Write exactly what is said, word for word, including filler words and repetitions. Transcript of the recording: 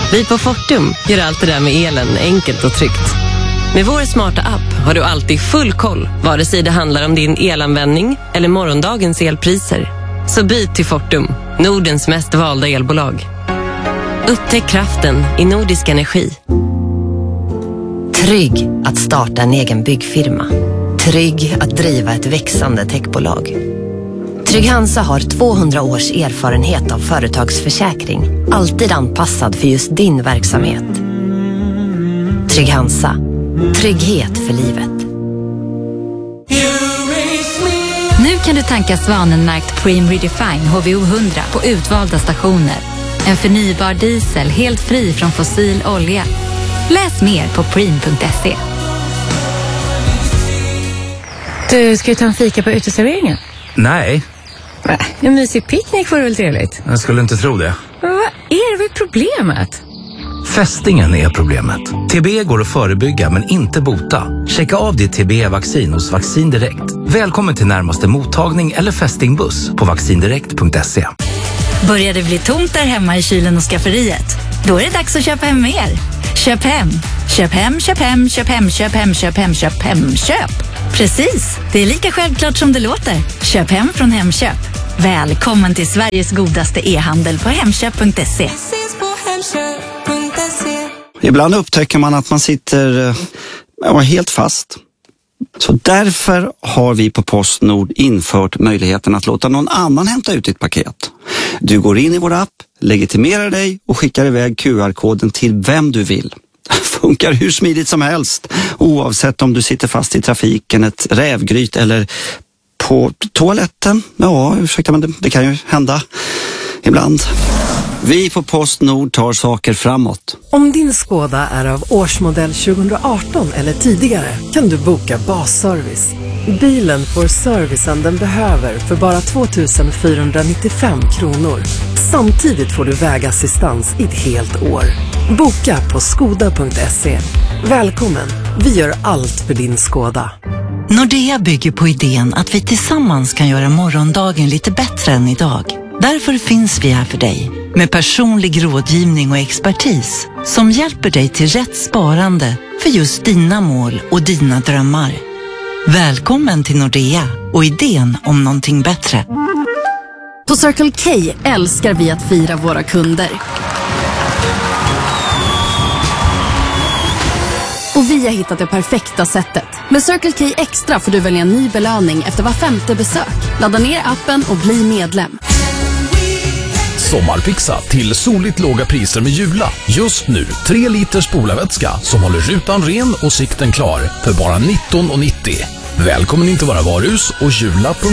Vi på Fortum gör allt det där med elen enkelt och tryggt. Med vår smarta app har du alltid full koll, vare sig det handlar om din elanvändning eller morgondagens elpriser. Så byt till Fortum, Nordens mest valda elbolag. Upptäck kraften i Nordisk Energi. Trygg att starta en egen byggfirma. Trygg att driva ett växande techbolag. Trygg Hansa har tvåhundra års erfarenhet av företagsförsäkring. Alltid anpassad för just din verksamhet. Trygg Hansa. Trygghet för livet. Nu kan du tanka Svanenmarkt Preem Redefine H V O hundra på utvalda stationer. En förnybar diesel helt fri från fossil olja. Läs mer på preem punkt se. Du, ska ju ta en fika på uteserveringen? Nej. Äh, en mysig picknick var väl trevligt? Jag skulle inte tro det. Men vad är det väl problemet? Fästingen är problemet. T B går att förebygga men inte bota. Checka av ditt T B-vaccin hos Vaccin Direkt. Välkommen till närmaste mottagning eller fästingbuss på vaccindirekt punkt se. Börjar det bli tomt där hemma i kylen och skafferiet? Då är det dags att köpa hem mer. Köp hem. Köp hem, köp hem, köp hem, köp hem, köp hem, köp hem, köp. Precis, det är lika självklart som det låter. Köp hem från Hemköp. Välkommen till Sveriges godaste e-handel på hemköp punkt se. Ibland upptäcker man att man sitter ja, helt fast. Så därför har vi på Postnord infört möjligheten att låta någon annan hämta ut ditt paket. Du går in i vår app, legitimerar dig och skickar iväg Q R-koden till vem du vill. Funkar hur smidigt som helst, oavsett om du sitter fast i trafiken, ett rävgryt eller på toaletten. Ja, ursäkta, men det, det kan ju hända ibland. Vi på Postnord tar saker framåt. Om din Skoda är av årsmodell tjugoarton eller tidigare kan du boka basservice. Bilen får servicen den behöver för bara två tusen fyrahundranittiofem kronor. Samtidigt får du vägassistans i ett helt år. Boka på skoda punkt se. Välkommen, vi gör allt för din Skoda. Nordea bygger på idén att vi tillsammans kan göra morgondagen lite bättre än idag. Därför finns vi här för dig med personlig rådgivning och expertis som hjälper dig till rätt sparande för just dina mål och dina drömmar. Välkommen till Nordea och idén om någonting bättre. På Circle K älskar vi att fira våra kunder. Och vi har hittat det perfekta sättet. Med Circle K Extra får du välja en ny belöning efter var femte besök. Ladda ner appen och bli medlem. Sommarpizza till soligt låga priser med Jula. Just nu tre liter spolarvätska som håller rutan ren och sikten klar för bara nitton nittio. Välkommen in till våra varuhus och Jula.